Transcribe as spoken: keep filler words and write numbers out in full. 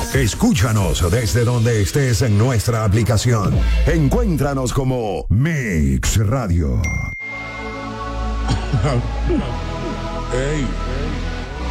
Escúchanos desde donde estés en nuestra aplicación. Encuéntranos como Mix Radio. Hey.